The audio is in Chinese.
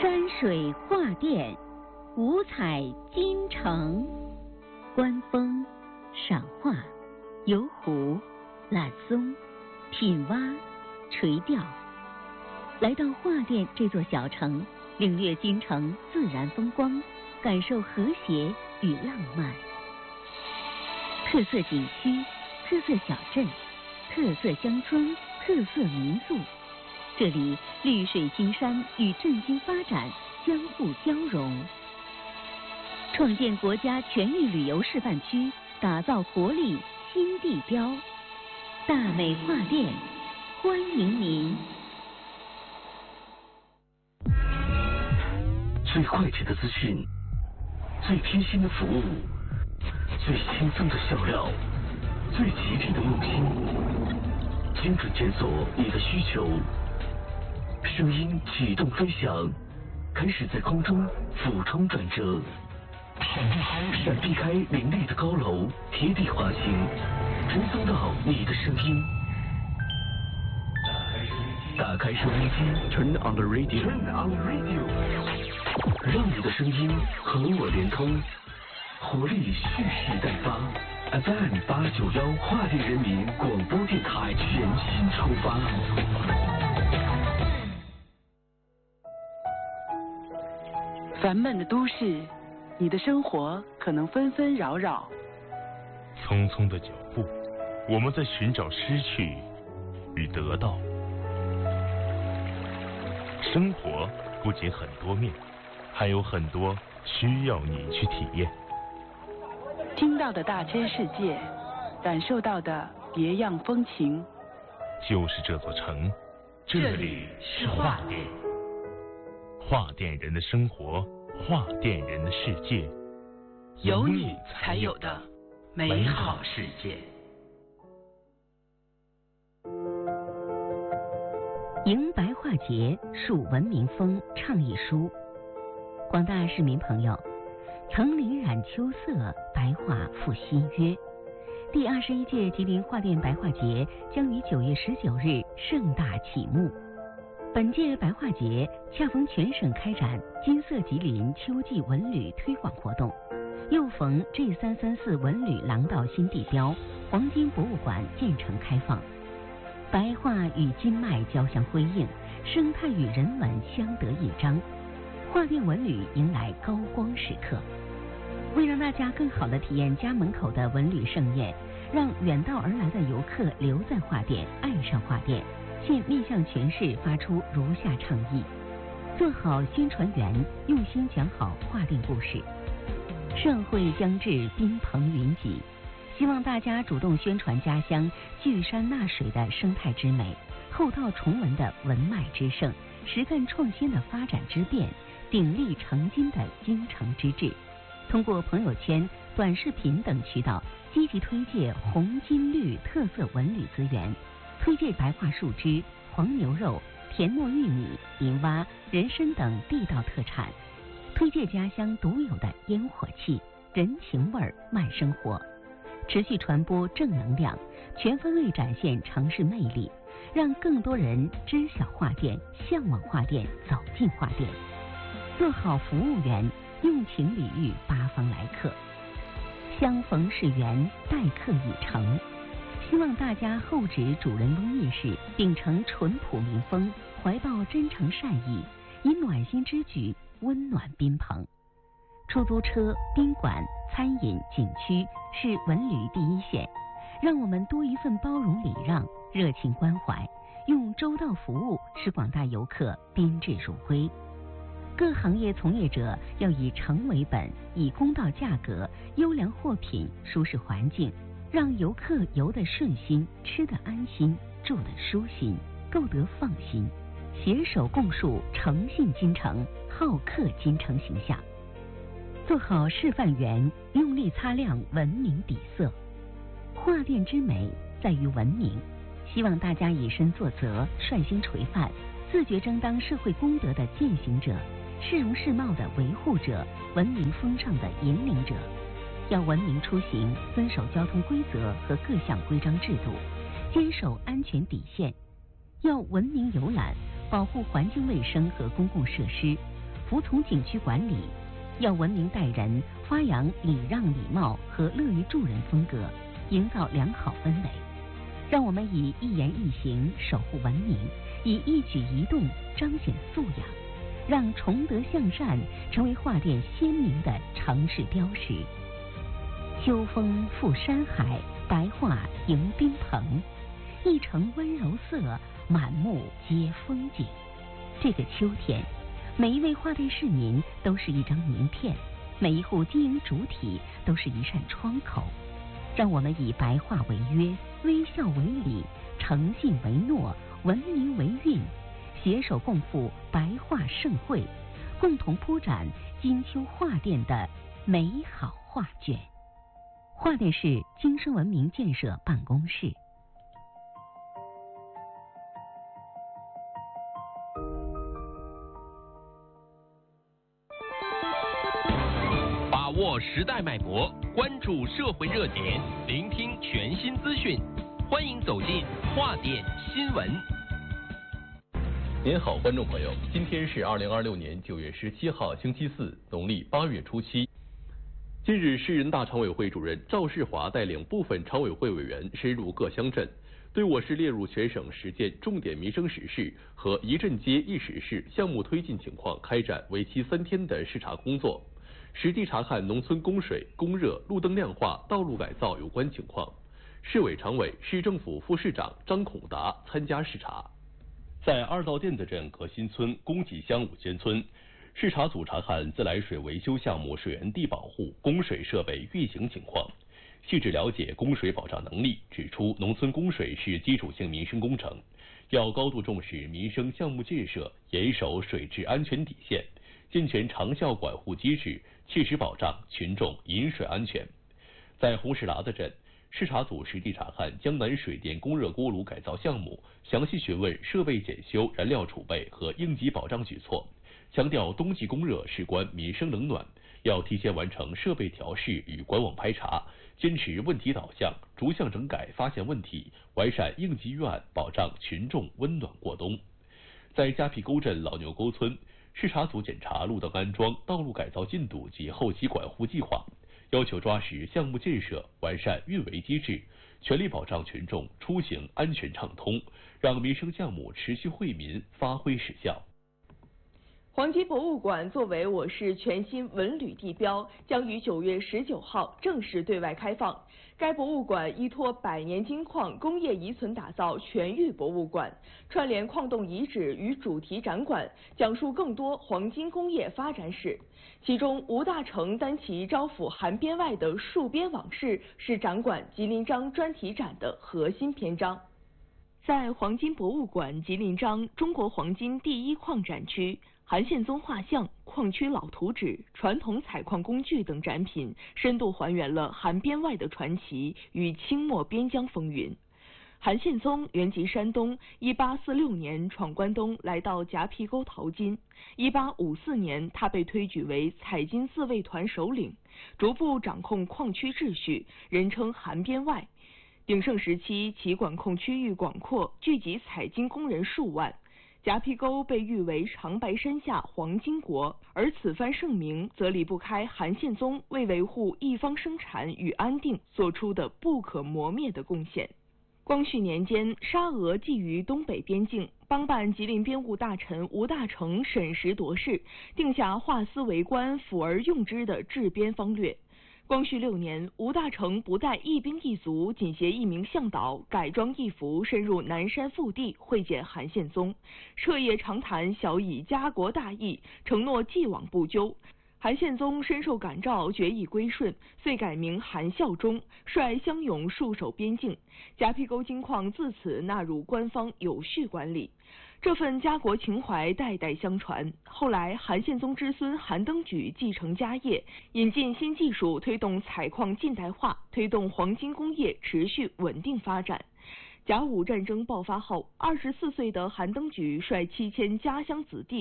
山水画殿，五彩金城。观风、赏画、游湖、揽松、品蛙、垂钓。来到画殿这座小城，领略京城自然风光，感受和谐与浪漫。特色景区、特色小镇、特色乡村、特色民宿，这里绿水青山与振兴发展相互交融，创建国家全域旅游示范区，打造活力新地标。大美画殿欢迎您。 最快捷的资讯，最贴心的服务，最轻松的笑料，最吉利的用心，精准检索你的需求。声音启动飞翔，开始在空中俯冲转折，闪避开林立的高楼，贴地滑行，追踪到你的声音。打开收音机 ，Turn on the radio， 让你的声音和我连通，活力蓄势待发。FM 891画电人民广播电台全新出发。 烦闷的都市，你的生活可能纷纷扰扰。 匆匆的脚步，我们在寻找失去与得到。生活不仅很多面，还有很多需要你去体验。 听到的大千世界，感受到的别样风情。 就是这座城，这里是画殿。画店人的生活，画店人的世界， 有你才有的美好世界。 迎白画节树文明风倡议书。广大市民朋友，层林染秋色，白画复新约。第21届吉林画店白画节将于9月19日盛大启幕。本届白画节恰逢全省开展金色吉林秋季文旅推广活动，又逢 G334 文旅廊道新地标黄金博物馆建成开放，白画与金脉交相辉映，生态与人文相得益彰，画店文旅迎来高光时刻。为让大家更好地体验家门口的文旅盛宴，让远道而来的游客留在画店，爱上画店，现面向全市发出如下倡议：做好宣传员，用心讲好画店故事。盛会将至，宾朋云集，希望大家主动宣传家乡聚山纳水的生态之美，后道崇文的文脉之盛，实干创新的发展之变，鼎力成金的京城之志。通过朋友圈、短视频等渠道，积极推介红金绿特色文旅资源，推介白桦树枝、黄牛肉、甜糯玉米、银蛙、人参等地道特产，推介家乡独有的烟火气、人情味、慢生活，持续传播正能量，全方位展现城市魅力，让更多人知晓画店、向往画店、走进画店。做好服务员，用情礼遇八方来客，相逢是缘，待客已成。希望大家厚植主人翁意识，秉承淳朴民风，怀抱真诚善意，以暖心之举温暖宾朋。出租车、宾馆、餐饮、景区是文旅第一线，让我们多一份包容礼让、热情关怀，用周到服务使广大游客宾至如归。各行业从业者要以诚为本，以公道价格、优良货品、舒适环境，让游客游得顺心，吃得安心，住得舒心，购得放心，携手共树诚信京城、好客京城形象。做好示范员，用力擦亮文明底色。画店之美在于文明，希望大家以身作则，率先垂范，自觉争当社会公德的践行者，市容市貌的维护者，文明风尚的引领者。要文明出行，遵守交通规则和各项规章制度，坚守安全底线。要文明游览，保护环境卫生和公共设施， 服从景区管理，要文明待人，发扬礼让礼貌和乐于助人风格，营造良好氛围。让我们以一言一行守护文明，以一举一动彰显素养，让崇德向善成为桦甸鲜明的城市标识。秋风拂山海，白桦迎宾朋，一城温柔色，满目皆风景。这个秋天，每一位桦甸市民都是一张名片，每一户经营主体都是一扇窗口。让我们以白桦为约，微笑为礼，诚信为诺，文明为运，携手共赴白桦盛会，共同铺展金秋桦甸的美好画卷。桦甸市经生文明建设办公室。 把握时代脉搏，关注社会热点，聆听全新资讯，欢迎走进桦甸新闻。 您好，观众朋友，今天是2026年9月17号，星期四，农历8月初7。近日，市人大常委会主任赵世华带领部分常委会委员深入各乡镇，对我市列入全省10件重点民生实事和一镇街一实事项目推进情况开展为期3天的视察工作，实地查看农村供水、供热、路灯亮化、道路改造有关情况。市委常委、市政府副市长张孔达参加视察。在二道店子镇革新村供给乡5间村，视察组查看自来水维修项目水源地保护、供水设备运行情况，细致了解供水保障能力，指出农村供水是基础性民生工程，要高度重视民生项目建设，严守水质安全底线，健全长效管护机制，切实保障群众饮水安全。在红石喇子镇，视察组实地查看江南水电供热锅炉改造项目，详细询问设备检修、燃料储备和应急保障举措，强调冬季供热事关民生冷暖，要提前完成设备调试与管网排查，坚持问题导向，逐项整改发现问题，完善应急预案，保障群众温暖过冬。在加皮沟镇老牛沟村，视察组检查路灯安装、道路改造进度及后期管护计划，要求抓实项目建设，完善运维机制，全力保障群众出行安全畅通，让民生项目持续惠民，发挥实效。 黄金博物馆作为我市全新文旅地标，将于9月19号正式对外开放。该博物馆依托100年金矿工业遗存打造全域博物馆，串联矿洞遗址与主题展馆，讲述更多黄金工业发展史。其中，吴大成单旗招抚韩边外的戍边往事是展馆吉林章专题展的核心篇章。在黄金博物馆吉林章中国黄金第1矿展区，韩宪宗画像、矿区老图纸、传统采矿工具等展品，深度还原了韩边外的传奇与清末边疆风云。韩宪宗原籍山东，1846年闯关东来到夹皮沟淘金，1854年他被推举为采金自卫团首领，逐步掌控矿区秩序，人称韩边外。鼎盛时期，其管控区域广阔，聚集采金工人数万。夹皮沟被誉为长白山下黄金国，而此番盛名则离不开韩宪宗为维护一方生产与安定做出的不可磨灭的贡献。光绪年间，沙俄觊觎东北边境，帮办吉林边务大臣吴大成审时度势，定下化私为官、辅而用之的治边方略。光绪6年，吴大成不带一兵一卒，仅携1名向导，改装义服，深入南山腹地会见韩宪宗，彻夜长谈，小以家国大义，承诺既往不咎。韩宪宗深受感召，决意归顺，遂改名韩孝忠，率乡勇戍守边境。夹皮沟金矿自此纳入官方有序管理。这份家国情怀代代相传。后来，韩宪宗之孙韩登举继承家业，引进新技术，推动采矿近代化，推动黄金工业持续稳定发展。甲午战争爆发后，24岁的韩登举率7000家乡子弟